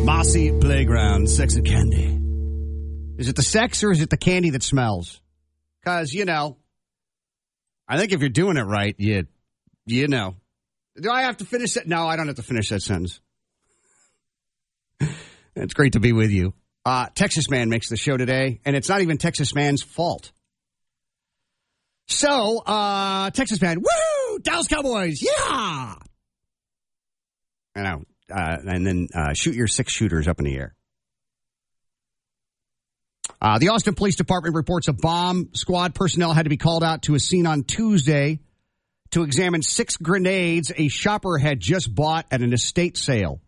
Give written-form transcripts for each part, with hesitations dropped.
Mossy Playground, Sex and Candy. Is it the sex or is it the candy that smells? Because, I think if you're doing it right, you know. Do I have to finish that? No, I don't have to finish that sentence. It's great to be with you. Texas Man makes the show today, and it's not even Texas Man's fault. So, Texas Man, woo! Dallas Cowboys, yeah! And then shoot your 6 shooters up in the air. The Austin Police Department reports a bomb squad personnel had to be called out to a scene on Tuesday to examine 6 grenades a shopper had just bought at an estate sale.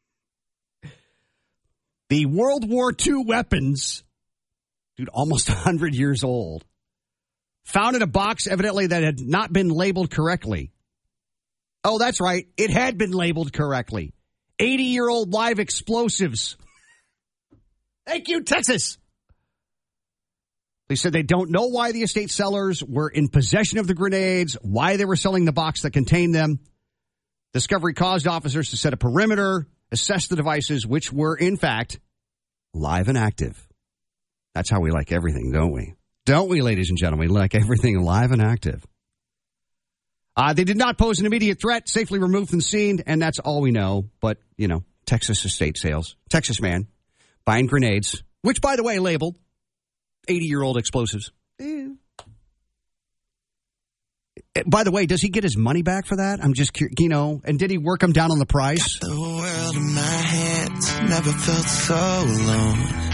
The World War II weapons, almost 100 years old, found in a box evidently that had not been labeled correctly. Oh, that's right. It had been labeled correctly. 80-year-old live explosives. Thank you, Texas. They said they don't know why the estate sellers were in possession of the grenades, why they were selling the box that contained them. Discovery caused officers to set a perimeter, assess the devices, which were, in fact, live and active. That's how we like everything, don't we? Don't we, ladies and gentlemen? We like everything live and active. They did not pose an immediate threat, safely removed from the scene, and that's all we know. But, Texas estate sales. Texas man buying grenades, which, by the way, labeled 80-year-old explosives. By the way, does he get his money back for that? I'm just curious, and did he work him down on the price? Got the world in my hands, never felt so alone.